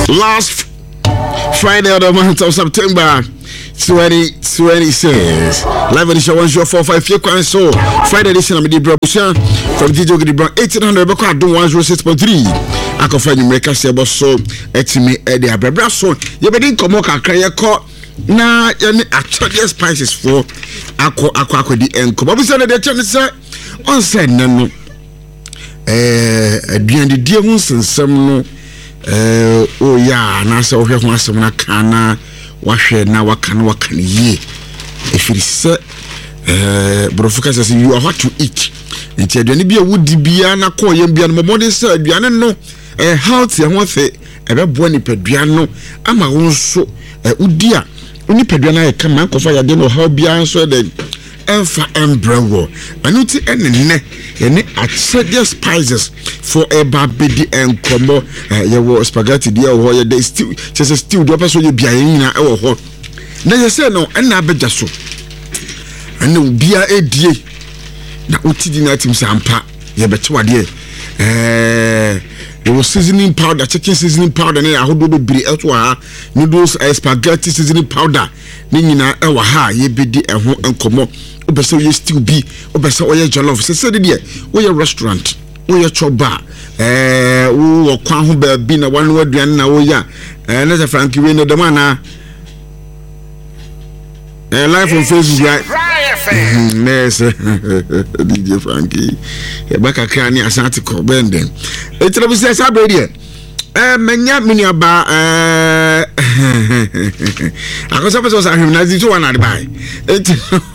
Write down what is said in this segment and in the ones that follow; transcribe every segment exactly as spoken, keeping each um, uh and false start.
last Friday of the month of September twenty twenty-six. Live edition one zero four five year kwan so Friday edition of the Brabusha from D J Ogidi Brown eighteen hundred beko adon one zero six point three. Akofa nyumreka se bo so etimi e de abrebra so ye be din komo kakra ye ko na ye ne actual spices for akọ akọ akodi enko. Babusa na de chane se on se nanu eh aduan de die hu sensem no eh o ya na se ohwe ho asem na kana wahwe na wakana wakana ye efiri se eh brofuka say you are what to eat nti aduane bia wudi bia na ko yem bia no modern say aduane no eh health e ho fe ebe bo ni padua no ama won so eh udi a oni padua na e kama kofa ya de no how bia so den enfa embrewo anuti enene ene achede spices for a babedi enkomo ye wo spaghetti dia wo ye de stew chese stew do person ye bia nyina e wo ho na ye say no ena abeja so ena bia edie na otidi na tim sampa ye beti wade eh there was seasoning powder, chicken seasoning powder na ahodo bebiri eto ha noodles uh, spaghetti seasoning powder ni nyina e wa ha ye bedi eho enkomo obeso ye stew bi obeso oye jollof se se de wo ye restaurant wo ye choba eh wo kwa ho ba bi na wan waduan na wo ya eh na Frankie we no dem ana eh live on Facebook right yes D J Frankie e baka krani asante ko benden e tira bi se sabe de eh menya miniaba eh akoso peso sa him na zi to wana de bai eh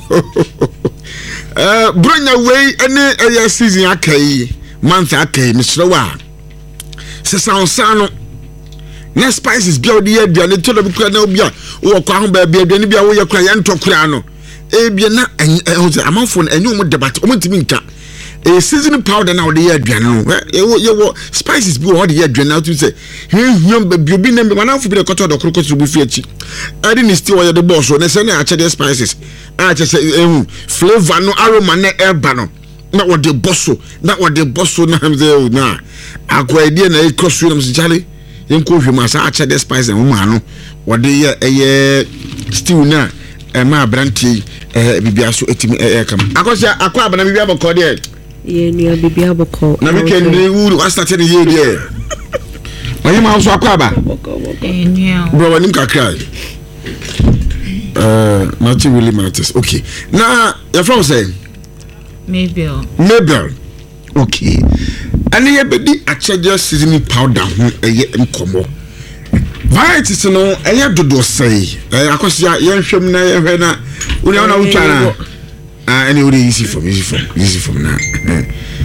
bronya we ene eh season akai month akai ni srewa se sansano na spices bia odi ya ne to bi kura na obi a wo kwa ho ba bia bia ne bia wo ye kura ya ntokura no e bia na amanfo na enyu mo debate o mo ntimi nka e seasoning powder na odi ya aduane no e wo spices bi wo odi ya aduane na to say hiam ba bia bi na me manafo bi na koto do krokoto bu fi achi adi ni still wo ye de boss na se na achede spices a che se ehu flavor no aroma na eba no na wo de bosso na wo de bosso na hamze na akwa idea na e cross na msijale yenko hwema sa achede spices na mo ano wo de ye eye stew na e ma branti eh bibia so etimi eh kam akosia akwa abana bibia boko de ye ni bibia boko na me ken ni wuru wa start ni ye de oyi ma so akwa aba enyo bro wanim kakra eh not really matters okay na your friend say Mabel Mabel okay ani ye bedi achede seasoning powder ho eye nkomo varieties no eye dodo sei eh akosia ye hwem na ye hwe na uni ona utwana ah any uri easy for easy for easy for na eh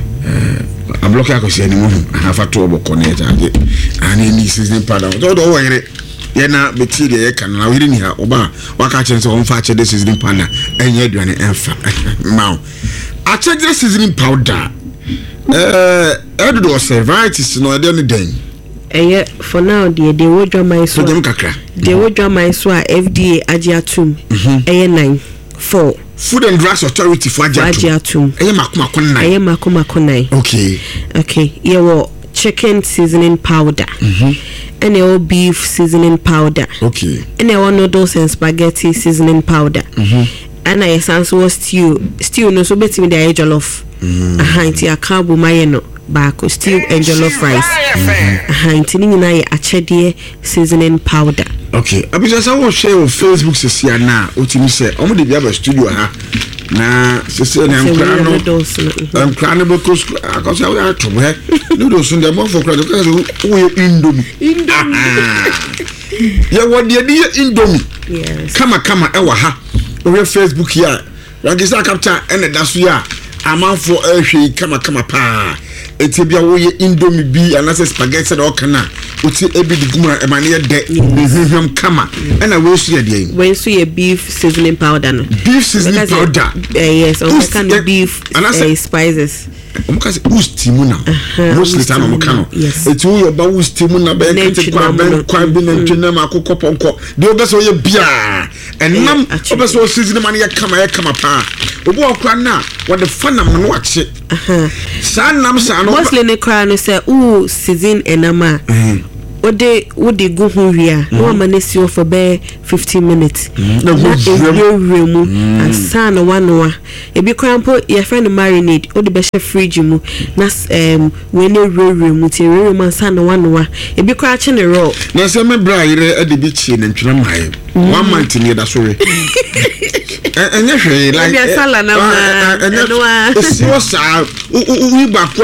a block akosia ni mo ha fa to oboko na eta age ani ni seasoning powder do do were ye na beti de ye kan na wiri ni ha oba waka chense on fa che de seasoning powder enye aduane enfa maw a che de seasoning powder eh e dodo sei varieties no de no den eh for now the they would draw my so they would draw my so F D A agiatum eh nine four Food and Drugs Authority for agiatum eh makoma konai eh makoma konai okay okay yeah wo chicken seasoning powder mhm and a beef seasoning powder okay and a noodles and spaghetti seasoning powder mhm and I sans was stew stew no so betimi dey jollof mhm aha nti akabu maye no back stew and jollof rice aha nti ni na ye achede seasoning powder okay abisa sa wo share on Facebook sesia na otimi se omo de bia ba studio ha na sesia na nkra no nkra no because akosa we atom he noodles nde mo for kra do ka wo indomie indomie ya wo de de indomie yes kama kama e wa ha we Facebook here ragisa capture ene da so ya amanfo ehwe kama kama pa eti bia wo ye indomie bi anase spaghetti da okana oti ebi di gumra e mane de hwem kama ena we so ye de we so ye beef seasoning powder no beef seasoning powder yes on kind beef uh, spices omukase ustimu na mostly time omukano eti wo yo ba ustimu na ba kete kwa ben kwa bi na ntwena ma akokọ ponko de obeso ye bia enam obeso seasoning man ye kama ye kama pa obo okra na wo de fanam no ache aha sa nam sa no mostly ne kra no say ooh season enama ode ode go ho ria no ma na si for be fifteen minutes na e mu asa na wanoa e bi krampo your friend marinade ode be she fridge mu na um we na rere mu ti rere mu asa na wanoa e bi kra che ne raw na se me bra ire ade bi chi ne ntwena mai one month ni da so we enye hwe like e bi sala na na esi o sa u ba kwa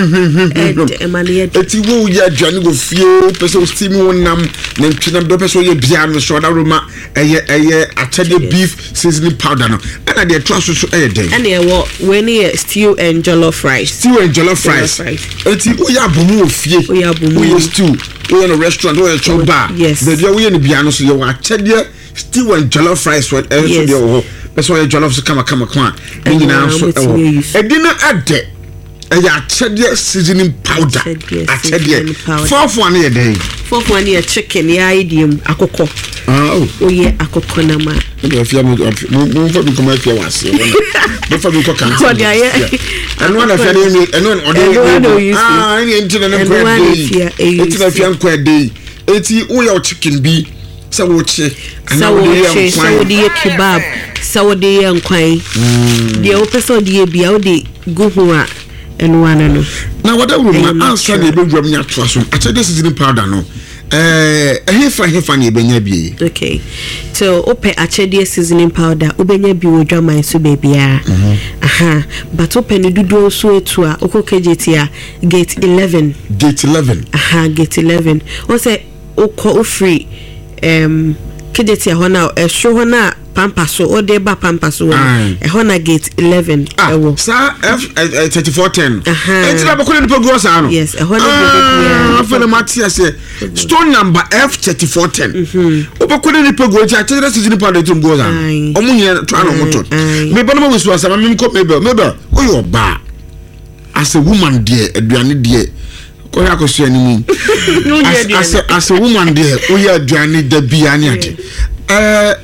e mani e ti wo ya dwane go fie person steam wonam na ntwena do person ye bia no so da roma eye eye achede beef seasoning powder no ana de twa so so eye den ana e wo we ni stew and jollof rice stew and jollof rice eti wo ya bomu ofie wo ya bomu wo stew wo na restaurant wo ya chop bar the dia wo ye ni bia no so ye wa achede stew and jollof rice what else so de wo person ye jollof so kama kama kwa ni na so e edina ade eya achede seasoning powder achede fourth one ye dey fourth one ye chicken ya idiom akoko oh o ye akoko na ma do fia mo mo fa bi koma fia wase mo fa bi ko kan so dia ye anu na fia ni anu ode ah ni enti na ko dey enti na fia ko dey enti o ya chicken bi sa wo chi sa wo chi sa wo di kebab sa wo di yankwan dia o pesa di e bia o di go ho a enu wana no na wada wo ma answer na ebedwam nya to aso achede seasoning powder no eh hefa hefa na ebenya bie okay so ope achede seasoning powder obenya bi wodwaman so bebia aha but ope no dudu so etu a okokejeti a gate eleven gate eleven aha gate eleven o say okọ ofree um kejeti a hona e show hona pampaso o de ba pampaso e hona gate eleven ewo sa f thirty-four ten enti na bokole nipa go sa no yes e hona gate afena matia se store number f thirty-four ten o bokole nipa go ti achira season pa de tum go sa omunye to ano moto me ba no wisu asa me ko mebe mebe o yo ba as a woman there aduane there ko ya ko so ani as as a woman there o ya aduane da bia ne ade eh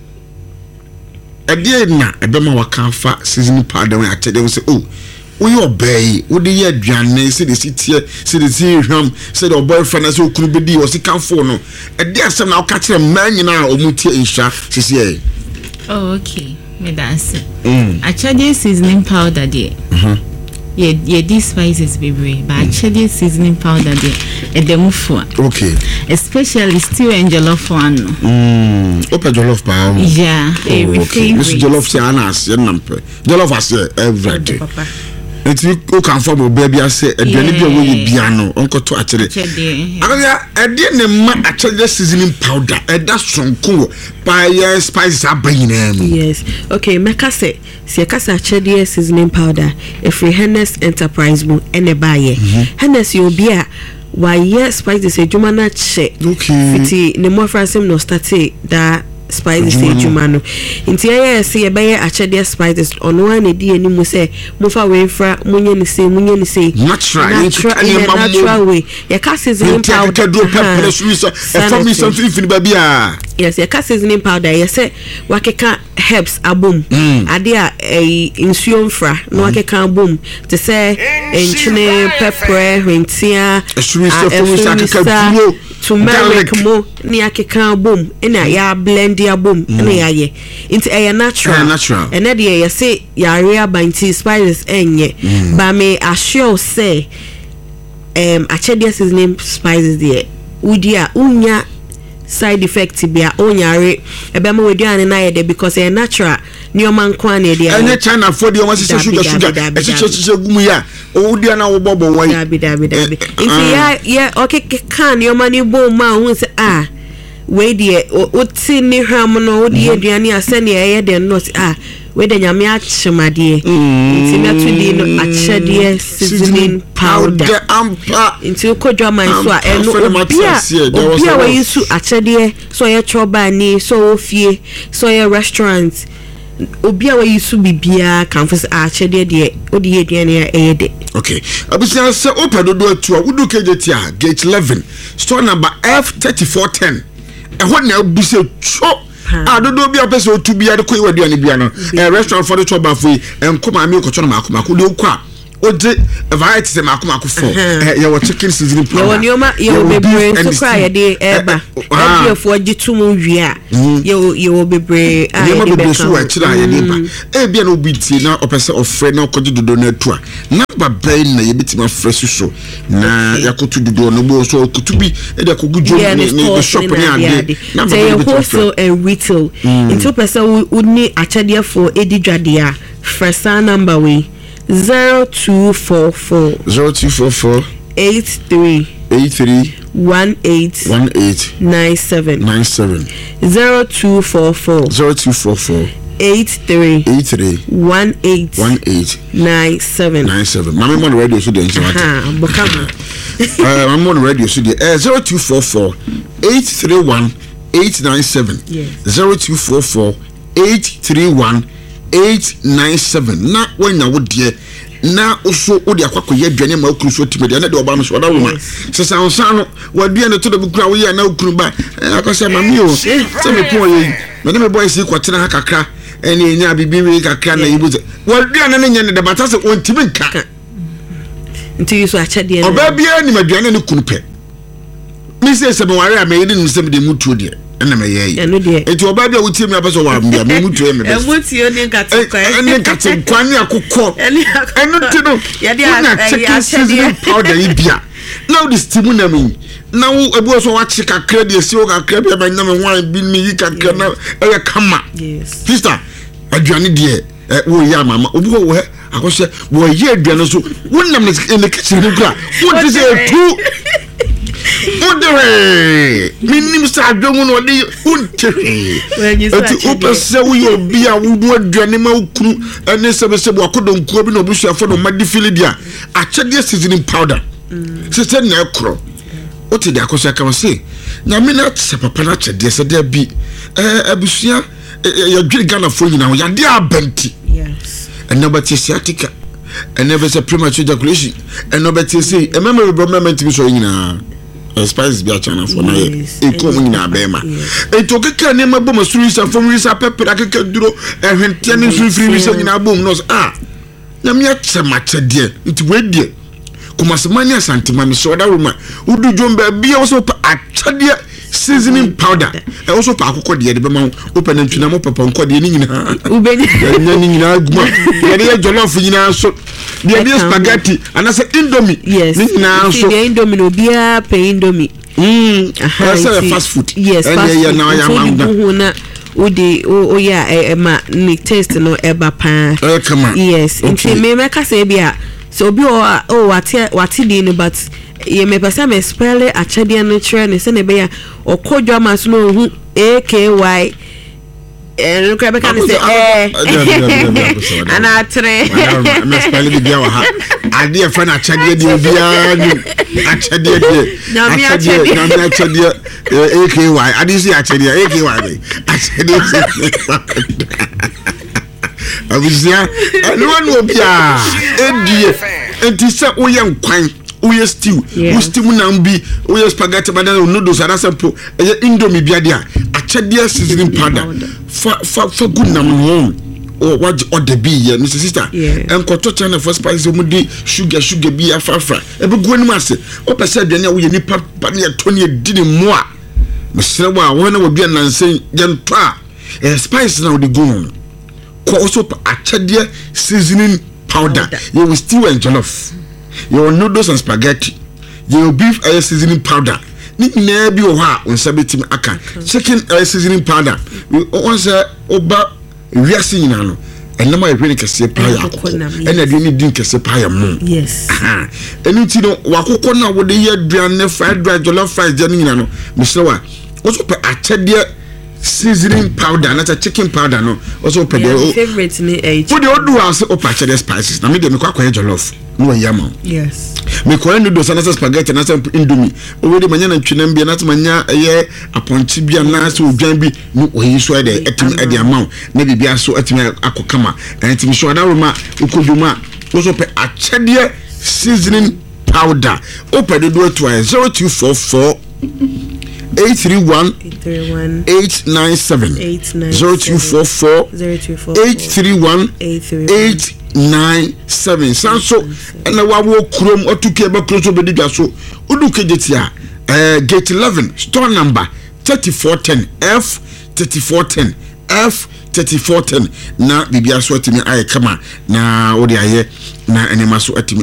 ade na ebema wakanfa season powder we atede we say oh we your bay we dey aduane say the city say the see hwam say the boyfriend say okunu bedi o sika fo no ade asem na ka kire man nyina o mutie insha sisi oh okay me dance mm actually seasoning powder there mhm yeah yeah these spices baby but actually seasoning powder there e dem fo okay especially stew and jollof one mm open jollof pa yeah eh we okay this jollof say anas ye nampe jollof as every day enti o kan for bo baby ase aduane bi wo ye bia no onko to akere aga ade ne ma akere seasoning powder e da sonko pa ye spices abayina mi yes okay meka say se ka sa akere seasoning powder e free Hennes Enterprise mu ene baye Hennes yo bia why yes spices ejuma na che okay fiti ne mo fransem no start da spices ejuma no nti ye se ye baye akede spices ono an edi animu se mo fa we fra munye ni se munye ni se natural natural way ye ka seasoning powder do pepper sweet e for me something fin ba bia yes ye ka seasoning powder ye se wakeka herbs abom ade a insuon fra no wakeka abom te se enchine pepper hwentia sweet so for me akeka turmeric mo ni akeka abom ina ya blend ya bom na ya ye into a natural natural and na dey ya say ya area banti spices enye ba me assure say um achede seasoning spices there udia unya side effect bia onyare ebe ma weduane na ye there because e natural ni o man kwa na there enya China for the o sugar sugar sugar e chiche chiche gumu ya udia na wo bobo wan dabi dabi dabi into ya ya okay kan ni o man ni bo ma hu say ah we die o ti ni hwam no o die aduane ase na ye de not ah we de nyame achemade nti na to di no achede seasoning powder ampa nti okodwa man so a eno obia obia we yisu achede so ye choba ni so ofie so ye restaurant obia we yisu bibia kanfus achede de odi aduane e de okay abusia se opedodo atu a wudu kejeti a gate eleven store number F thirty-four ten e ho na abuse cho ah dodo bia pese otu bia de koyi waduane bia no eh restaurant for the choba foi enko ma mi ko chono makoma ko de okwa ode variety se mako mako for eh ya chicken seasoning powder ya woni oma ya obebre so cry ya de eba e for gitumu wia ya ya obebre ah ya obebre so wa kira ya de ba e bia na obi tie na opese ofre na okoje dodo na atu a na ba ben na ye bitima fresh so na yakotu dodo no bo so okutu bi e de kogu jo ni shop ni ade na ba wholesale and retail into person would need achade for edidwade a fresa number we zero two four four zero two four four eight three eight three one eight one eight nine seven nine seven zero two four four zero two four four eight three eight three one eight one eight nine seven nine seven. Mama on radio so dey nchwa. Ah, bokama. Uh, I'm on radio so dey uh, zero two four four eight three one eight nine seven. Yes. zero two four four eight three one eight nine seven. Na when na wo dey na oso odi akwakọ ye aduane ma okuru so timede na de oba no so da woma sesa onsa no waduane to da bukura wo ye na okuru ba akose mami o se me pon ye na de me boy si kwotena ha kakra ene enya bibi wi kakra na yibu waduane ne nya ne de bata se ontimi nka nti yuso achade no oba bia ni maduane ne kunu pe mi se se me ware a me yidi ni se me de mutuo de na me ye enti oba bia wutie mi abeso wa mbia me mutuo me be mutuo ni nkate kwa ene nkate kwa ni akokọ eno tino ya de achade powder ibia now this timu na me na wo ebu so wa chika credit si o ka credit ba nyame wan bi mi yi ka na e kama yes sister aduane de wo ya mama obi ko wo akose wo ye aduane so wonnam ne kitchen ni kra wo ti say tu Udere minim sa adwomu no de untere ati opese wo yo bia wo do aduane ma ukuru ene sebesebo akodonkuo bi no obusuafo no madifili dia achede seasoning powder sister na ekro oti de akoso aka se nyame na tse papa na achede se de bi eh abusua ya dwiri Ghana fo nyina wo ya de abenti yes ene bati sciatica ene be se premature ejaculation ene bati se e memory problem ti bi so nyina spices bi achana for na e ko mu nyina bema e to keka ne mabom masuri sa fom risa pepera keka duro ehwente ne sunfiri risa nyina bom no ah na me achema chede nti wedie kuma semani asantima mi so da roma udu jomba bia wo so achade seasoning powder e wo so pa akokọ de de bema open ntuna mo papa nkọ de ni nyina ubeni ni nyina guma de de jollof nyina so de de spaghetti anase indomie ni nyina so de indomie no bia pe indomie mm aha fast food yes fast food na ya mamda udi o ya e ma ni taste no eba pa eh come on yes nti me meka say bia so obi o o wate wate di no but ye me pesa me spell achade no chere ne se ne be ya okodwa maso no hu aky eh no krabe kan say eh ana tre me spell di bia wa ha ade e fa na achade di bia ni achade di na mi achade na mi achade aky ade si achade aky achade abuzia no one obia edie enti se oye nkwan oye stew o stew na mbi oye spaghetti badana noodles ada sample eye indomie biade a achade seasoning powder fa fa fa good nam no o waj order bi ye Mister Sister enkoto channel for spices mu di sugar sugar bi afafra e be go ni mase o pese aduane a wo ye nipa pa ne to ne di ne mo a mesere wa wo na wo bia nansen je nto a e spice na wo di go on ko also achade seasoning powder you will stew and jollof your noodles and spaghetti your beef air seasoning powder ni na bi o ha on sabetim aka chicken air seasoning powder on say oba wiase nyina no enam aye hwene kese pa ya ena de ni din kese pa ya mo yes aha eni ti no wakokọ na wo de ye aduane fried rice jollof fries je nyina no mislewa also pe achade seasoning powder na chicken powder no also pe the favorite ni eh wo de odu ase o patch the spices na me de me kwa kwa jollof no yama yes me kwa noodles na spaghetti na indomie o we de manya na twena bia na manya ye aponchi bia na so odwan bi no oyi so de etim e de amount na bibia so etim akokama etim so da roma ukoduma also pe achade seasoning powder o pe de do to zero two four four eight three one eight nine seven zero two four four eight three one eight nine seven. Sanso and the Wawo Chrome or two cable close over the gaso. Udukejetia, uh, gate eleven, store number thirty-four ten F thirty-four ten F thirty-four ten. Na Bibia so atimi aye kama na odi aye na enema so atimi